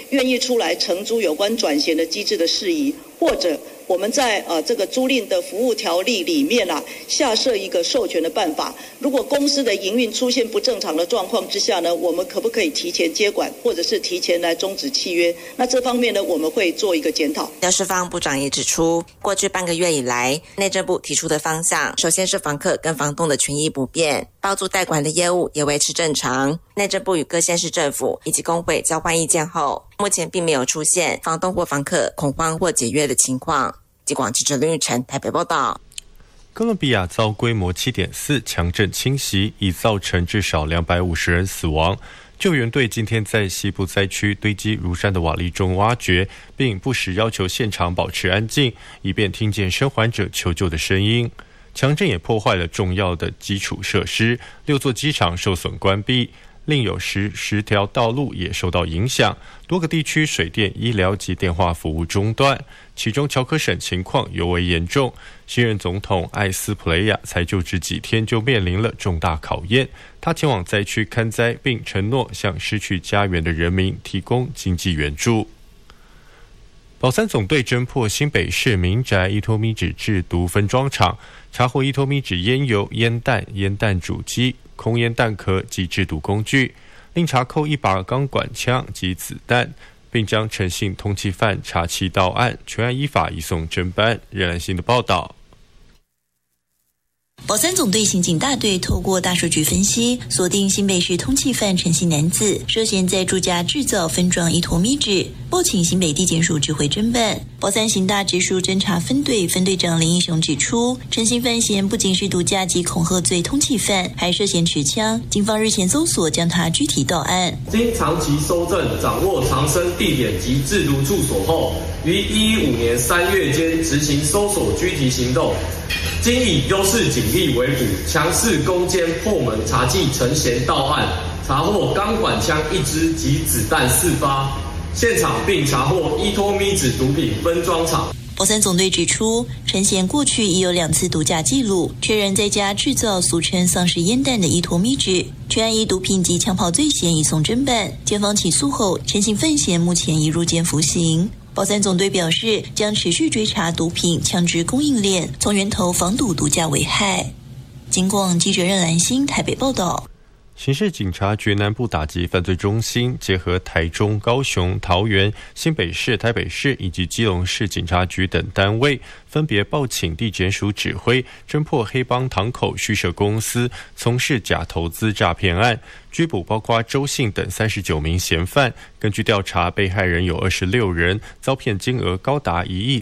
愿意出来承租有关转衔的机制的事宜，或者我们在这个租赁的服务条例里面下设一个授权的办法。如果公司的营运出现不正常的状况之下呢，我们可不可以提前接管，或者是提前来终止契约？那这方面呢，我们会做一个检讨。 廖世芳部长也指出，过去半个月以来，内政部提出的方向，首先是房客跟房东的权益不变，包租代管的业务也维持正常。内政部与各县市政府以及工会交换意见后，目前并没有出现房东或房客恐慌或解约的情况。记广记者林玉成台北报道。 哥伦比亚遭规模 7.4 强震侵袭，已造成至少250人死亡。救援队今天在西部灾区堆积如山的瓦砾中挖掘，并不时要求现场保持安静，以便听见生还者求救的声音。强震也破坏了重要的基础设施，6座机场受损关闭，另有10条道路也受到影响，多个地区水电、医疗及电话服务中断，其中乔科省情况尤为严重。新任总统艾斯普雷亚才就职几天就面临了重大考验，他前往灾区勘灾，并承诺向失去家园的人民提供经济援助。保三总队侦破新北市民宅依托米脂制毒分装厂，查获依托米脂烟油、烟弹、烟弹主机、空烟弹壳及制毒工具，另查扣1把钢管枪及子弹，并将陈姓通缉犯查缉到案，全案依法移送侦办。任兰新的报道。 保三总队刑警大队透过大数据分析，锁定新北市通缉犯陈姓男子涉嫌在住家制造分装依托米脂，报请新北地检署指挥侦办。保三刑大直属侦查分队分队长林英雄指出，陈姓犯嫌不仅是毒驾及恐吓罪通缉犯，还涉嫌持枪。警方日前搜索，将他拘提到案。 经长期搜证，掌握藏身地点及制毒处所后，于115年3月间执行搜索拘提行动。经以优势警力为辅，强势攻坚破门查缉陈嫌到案，查获钢管枪1支及子弹4发，现场并查获依托米脂毒品分装厂。 保三总队指出，陈嫌过去已有2次毒驾记录，确认在家制造俗称丧尸烟弹的依托米脂，全案以毒品及枪炮罪嫌移送侦办。检方起诉后，陈姓犯嫌目前已入监服刑。保三总队表示，将持续追查毒品、枪支供应链，从源头防堵毒驾危害。警广记者任兰心台北报道。 刑事警察局南部打击犯罪中心结合台中、高雄、桃园、新北市、台北市以及基隆市警察局等单位，分别报请地检署指挥，侦破黑帮堂口虚设公司从事假投资诈骗案，拘捕包括周姓等39名嫌犯。根据调查，被害人有26人，遭骗金额高达1亿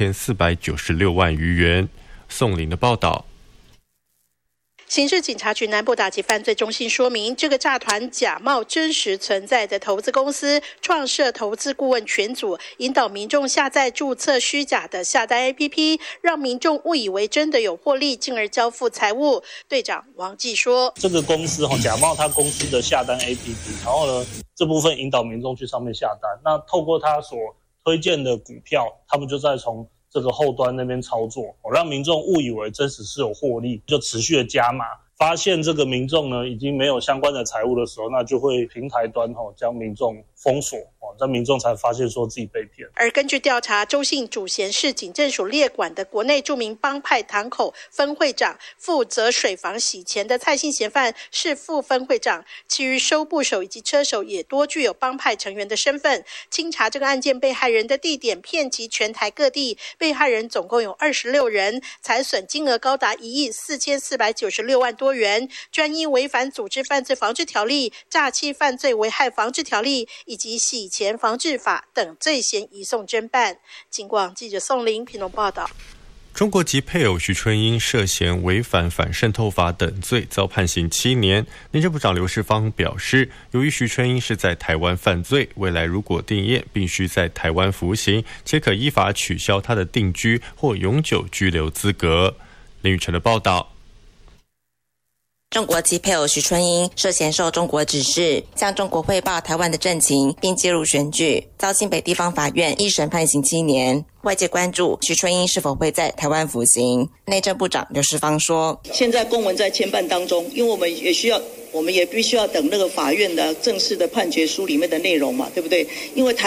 4496万余元。宋林的报道。 刑事警察局南部打击犯罪中心说明，这个诈团假冒真实存在的投资公司，创设投资顾问群组，引导民众下载注册虚假的下单 APP， 让民众误以为真的有获利，进而交付财物。队长王继说， 这个公司假冒他公司的下单 APP， 然后呢，这部分引导民众去上面下单，那透过他所推荐的股票，他们就在从这个后端那边操作，让民众误以为真实是有获利，就持续的加码。发现这个民众呢已经没有相关的财务的时候，那就会平台端将民众封锁，这民众才发现说自己被骗。 而根据调查，周姓主嫌是警政署列管的国内著名帮派堂口分会长，负责水房洗钱的蔡姓嫌犯是副分会长，其余收部手以及车手也多具有帮派成员的身份。清查这个案件被害人的地点，遍及全台各地，被害人总共有26人，财损金额高达1亿4496万多元，专因违反组织犯罪防治条例、诈欺犯罪危害防治条例以及洗钱防治法等罪嫌移送侦办。警广记者宋林屏东报道。 中国籍配偶徐春英涉嫌违反反渗透法等罪，遭判刑7年。内政部长刘世芳表示，由于徐春英是在台湾犯罪，未来如果定谳，必须在台湾服刑，且可依法取消他的定居或永久居留资格。林宇晨的报道。 中国籍配偶徐春英涉嫌受中国指示，向中国汇报台湾的政情，并介入选举，遭新北地方法院一审判刑7年。外界关注徐春英是否会在台湾服刑。内政部长刘世芳说， 现在公文在签办当中，因为我们也必须要等那个法院的正式的判决书里面的内容嘛，对不对？因为台